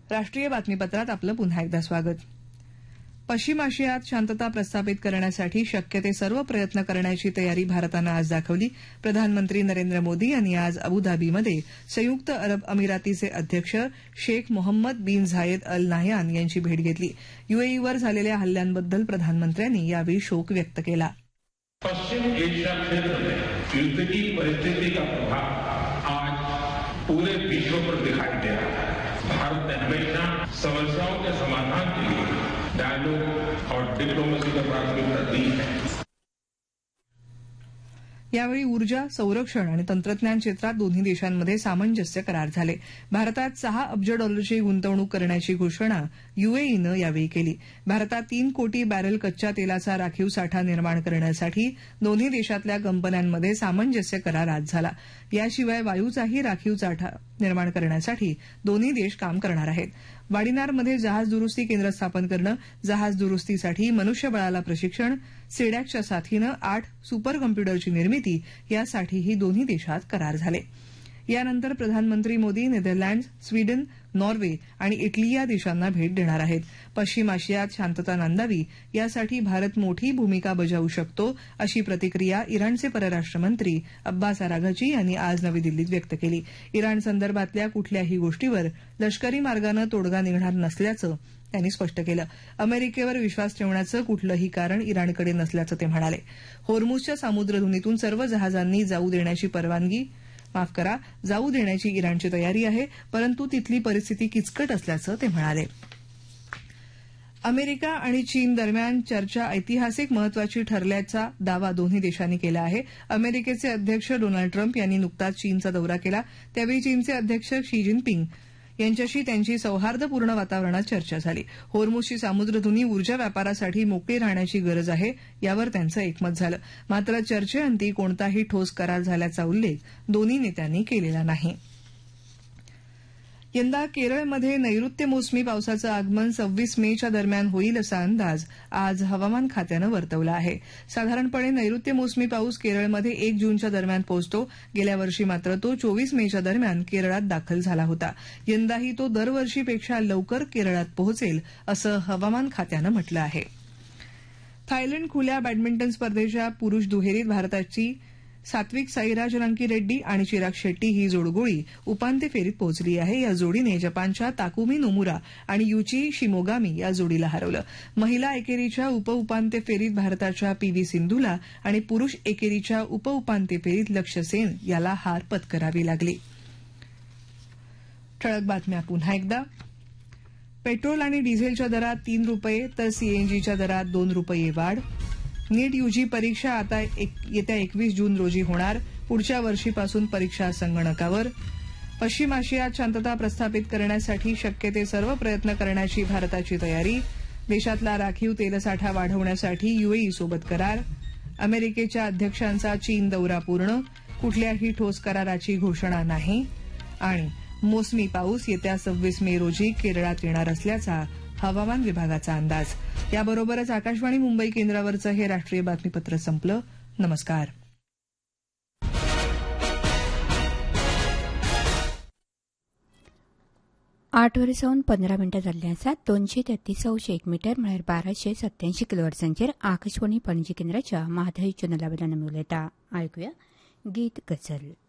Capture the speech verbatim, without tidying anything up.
राष्ट्रीय बातमीपत्रात आपलं पुन्हा एकदा स्वागत. पश्चिम आशियात शांतता प्रस्थापित करण्यासाठी शक्य ते सर्व प्रयत्न करण्याची तयारी भारतानं आज दाखवली. प्रधानमंत्री नरेंद्र मोदी यांनी आज अबुधाबीमध्ये संयुक्त अरब अमिरातीचे अध्यक्ष शेख मोहम्मद बिन झायेद अल नाहयान यांची भेट घेतली. युएईवर झालेल्या हल्ल्यांबद्दल प्रधानमंत्र्यांनी यावेळी शोक व्यक्त केला. पश्चिम एशिया क्षेत्र में युद्ध की परिस्थिति का प्रभाव आज पूरे विश्व पर दिखाई दे रहा है. भारत ने हमेशा समस्याओं के समाधान के लिए डायलॉग और डिप्लोमेसी को प्राथमिकता दी है. यावेळी ऊर्जा, संरक्षण आणि तंत्रज्ञान क्षेत्रात दोन्ही देशांमध्ये सामंजस्य करार झाले. भारतात सहा अब्ज डॉलरची गुंतवणूक करण्याची घोषणा युएईनं यावेळी केली. भारतात तीन कोटी बॅरल कच्च्या तेलाचा राखीव साठा निर्माण करण्यासाठी दोन्ही देशातल्या कंपन्यांमध्ये सामंजस्य करार आज झाला. याशिवाय वायूचाही राखीव साठा निर्माण करण्यासाठी दोन्ही देश काम करणार आहेत. वाडीनारमध्ये जहाज दुरुस्ती केंद्र स्थापन करणं, जहाज दुरुस्तीसाठी मनुष्यबळाला प्रशिक्षण, सीडॅकच्या साथीनं आठ सुपर कम्प्युटरची निर्मिती यासाठीही दोन्ही देशात करार झाले. यानंतर प्रधानमंत्री मोदी नेदरलँड्स, स्वीडन, नॉर्वे आणि इटली या देशांना भेट देणार आहेत. पश्चिम आशियात शांतता नांदावी यासाठी भारत मोठी भूमिका बजावू शकतो अशी प्रतिक्रिया इराणचे परराष्ट्र मंत्री अब्बास अराघची यांनी आज नवी दिल्लीत व्यक्त केली. इराण संदर्भातल्या कुठल्याही गोष्टीवर लष्करी मार्गानं तोडगा निघणार नसल्याचं त्यांनी स्पष्ट केलं. अमेरिकेवर विश्वास ठेवण्याचं कुठलंही कारण इराणकडे नसल्याचं ते म्हणाले. होर्मुझच्या सामुद्रधुनीतून सर्व जहाजांनी जाऊ देण्याची परवानगी माफ करा जाऊ देण्याची इराणची तयारी आहे, परंतु तिथली परिस्थिती किचकट असल्याचं ते म्हणाले. अमेरिका आणि चीन दरम्यान चर्चा ऐतिहासिक महत्वाची ठरल्याचा दावा दोन्ही देशांनी केला आहे. अमेरिकेचे अध्यक्ष डोनाल्ड ट्रम्प यांनी नुकताच चीनचा दौरा केला. त्यावेळी चीनचे अध्यक्ष शी जिनपिंग यांच्याशी त्यांची सौहार्दपूर्ण वातावरणात चर्चा झाली. होर्मुझची सामुद्रधुनी ऊर्जा व्यापारासाठी मोकळी राहण्याची गरज आहे यावर त्यांचं एकमत झालं. मात्र चर्चेअंती कोणताही ठोस करार झाल्याचा उल्लेख दोन्ही नेत्यांनी केलेला नाही. यंदा केरळमध्ये नैऋत्य मोसमी पावसाचं आगमन सव्वीस मेच्या दरम्यान होईल असा अंदाज आज हवामान खात्यानं वर्तवला आहे. साधारणपणे नैऋत्य मोसमी पाऊस केरळमध्ये एक जूनच्या दरम्यान पोहोचतो. गेल्या वर्षी मात्र तो चोवीस मेच्या दरम्यान केरळात दाखल झाला होता. यंदाही तो दरवर्षीपेक्षा लवकर केरळात पोहोचेल असं हवामान खात्यानं म्हटलं आहे. थायलंड खुल्या बॅडमिंटन स्पर्धेच्या पुरुष दुहेरीत भारताची सात्विक साईराज रंकीरेड्डी आणि चिराग शेट्टी ही जोडगोळी उपांत्य फेरीत पोहोचली आहे. या जोडीने जपानच्या ताकुमी नोमुरा आणि युची शिमोगामी या जोडीला हरवलं. महिला एकेरीच्या उपउपांत्य फेरीत भारताच्या पी व्ही सिंधूला आणि पुरुष एकेरीच्या उपउपांत्य फेरीत लक्ष्य सेन याला हार पत्करावी लागली. ठळक बातम्या पुन्हा एकदा. पेट्रोल आणि डिझेलच्या दरात तीन रुपये तर सीएनजीच्या दरात दोन रुपये वाढ. नीट यूजी परीक्षा आता एक, येत्या एकवीस जून रोजी होणार. पुढच्या वर्षीपासून परीक्षा संगणकावर. पश्चिम आशियात शांतता प्रस्थापित करण्यासाठी शक्य ते सर्व प्रयत्न करण्याची भारताची तयारी. देशातला राखीव तेलसाठा वाढवण्यासाठी युएईसोबत करार. अमेरिकेच्या अध्यक्षांचा चीन दौरा पूर्ण. कुठल्याही ठोस कराराची घोषणा नाही. आणि मोसमी पाऊस येत्या सव्वीस मे रोजी केरळात येणार असल्याचा हवामान विभागाचा अंदाज. याबरोबरच आकाशवाणी मुंबई केंद्रावरचं हे राष्ट्रीय बातमीपत्र संपलं. नमस्कार. आठ वरसावन पंदरा मिनटां जाल्ली आसात. दोनशे तेत्तीस अंश एक मीटर म्हळ्यार बाराशे सत्यायंशी किलोवर्सांचेर आकाशवाणी पणजी केंद्राच्या म्हादय चॅनला वेल्यान आमी उलयता. आयकुया गीत गझल.